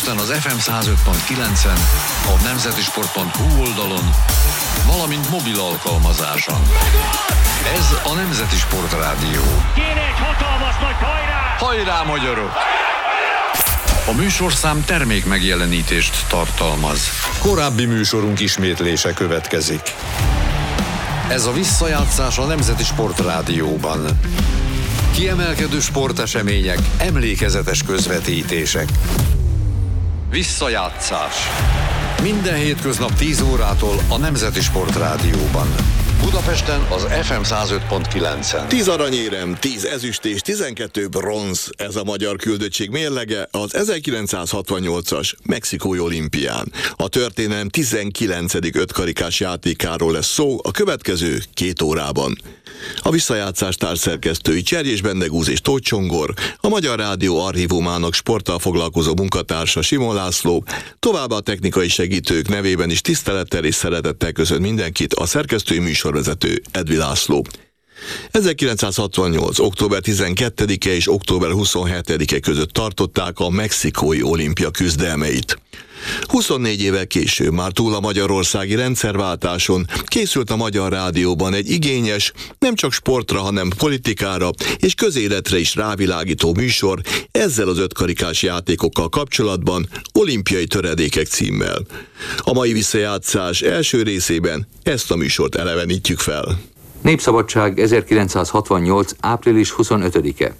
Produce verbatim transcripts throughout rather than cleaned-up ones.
Budapesten az ef em száz öt pont kilencen, a nemzetisport pont hu oldalon, valamint mobil alkalmazáson. Ez a Nemzeti Sport Rádió. Kéne egy hatalmas nagy hajrá! Hajrá, magyarok! A műsorszám termék megjelenítést tartalmaz. Korábbi műsorunk ismétlése következik. Ez a visszajátszás a Nemzeti Sport Rádióban. Kiemelkedő sportesemények, emlékezetes közvetítések. Visszajátszás. Minden hétköznap tíz órától a Nemzeti Sport Rádióban. Budapesten az ef em száz öt pont kilencen. tíz aranyérem, tíz ezüst és tizenkettő bronz. Ez a magyar küldöttség mérlege az ezerkilencszázhatvannyolcas mexikói olimpián. A történelem tizenkilencedik ötkarikás játékáról lesz szó a következő két órában. A visszajátszás társszerkesztői Cserjés Bendegúz és Tóth Csongor, a Magyar Rádió archívumának sporttal foglalkozó munkatársa Simon László, továbbá a technikai segítők nevében is tisztelettel és szeretettel köszönt mindenkit a szerkesztői műsorvezető Edvi László. ezerkilencszázhatvannyolc. október tizenkettedike és október huszonhetedike között tartották a mexikói olimpia küzdelmeit. huszonnégy évvel később, már túl a magyarországi rendszerváltáson, készült a Magyar Rádióban egy igényes, nem csak sportra, hanem politikára és közéletre is rávilágító műsor ezzel az ötkarikás játékokkal kapcsolatban, Olimpiai töredékek címmel. A mai visszajátszás első részében ezt a műsort elevenítjük fel. Népszabadság ezerkilencszázhatvannyolc. április huszonötödike.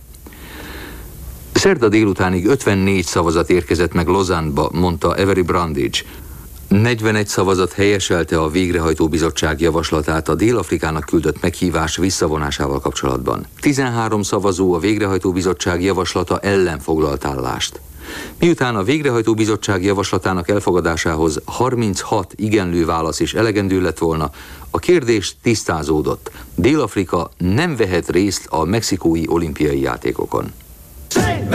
Szerda délutánig ötvennégy szavazat érkezett meg Lausanne-ba, mondta Avery Brundage. negyvenegy szavazat helyeselte a végrehajtó bizottság javaslatát a Dél-Afrikának küldött meghívás visszavonásával kapcsolatban. tizenhárom szavazó a végrehajtó bizottság javaslata ellen foglalt állást. Miután a végrehajtó bizottság javaslatának elfogadásához harminchat igenlő válasz is elegendő lett volna, a kérdés tisztázódott. Dél-Afrika nem vehet részt a mexikói olimpiai játékokon.